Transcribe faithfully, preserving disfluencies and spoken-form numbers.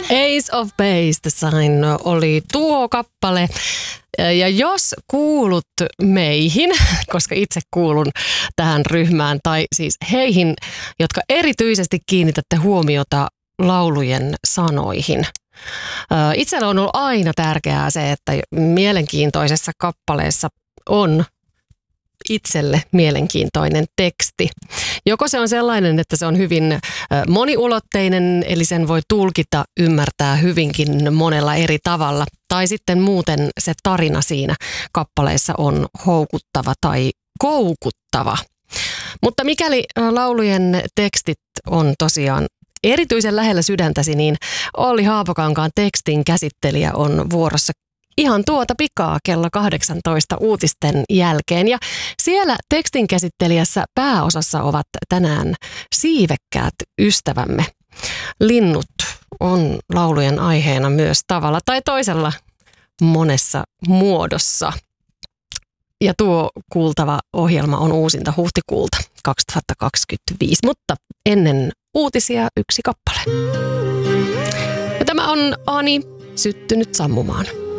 Ace of Base Design oli tuo kappale. Ja jos kuulut meihin, koska itse kuulun tähän ryhmään, tai siis heihin, jotka erityisesti kiinnitätte huomiota laulujen sanoihin. Itsellä on ollut aina tärkeää se, että mielenkiintoisessa kappaleessa on itselle mielenkiintoinen teksti. Joko se on sellainen, että se on hyvin moniulotteinen, eli sen voi tulkita, ymmärtää hyvinkin monella eri tavalla, tai sitten muuten se tarina siinä kappaleessa on houkuttava tai koukuttava. Mutta mikäli laulujen tekstit on tosiaan erityisen lähellä sydäntäsi, niin Olli Haapokankaan tekstin käsittelijä on vuorossa ihan tuota pikaa kello kahdeksantoista uutisten jälkeen. Ja siellä tekstin käsittelijässä pääosassa ovat tänään siivekkäät ystävämme. Linnut on laulujen aiheena myös tavalla tai toisella monessa muodossa. Ja tuo kuultava ohjelma on uusinta huhtikuulta kaksituhattakaksikymmentäviisi, mutta ennen uutisia yksi kappale. Ja tämä on Ani syttynyt sammumaan.